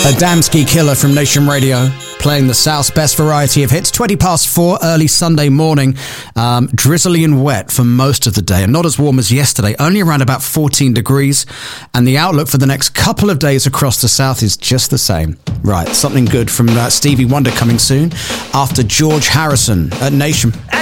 Adamski Killer from Nation Radio, playing the South's best variety of hits. 20 past 4, early Sunday morning. Drizzly and wet for most of the day, and not as warm as yesterday, only around about 14 degrees. And the outlook for the next couple of days across the South is just the same. Right, something good from Stevie Wonder coming soon after George Harrison at Nation.